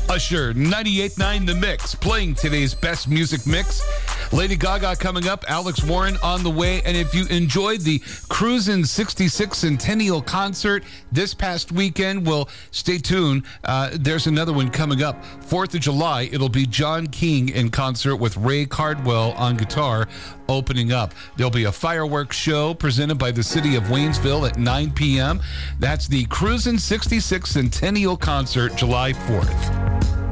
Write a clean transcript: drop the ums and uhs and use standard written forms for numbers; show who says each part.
Speaker 1: Usher, 98.9 The Mix, playing today's best music mix. Lady Gaga coming up, Alex Warren on the way. And if you enjoyed the Cruisin' 66 Centennial concert this past weekend, well, stay tuned. There's another one coming up. 4th of July, it'll be John King in concert with Ray Cardwell on guitar opening up. There'll be a fireworks show presented by the city of Waynesville at 9 p.m. That's the Cruisin' 66 Centennial concert, July 4th.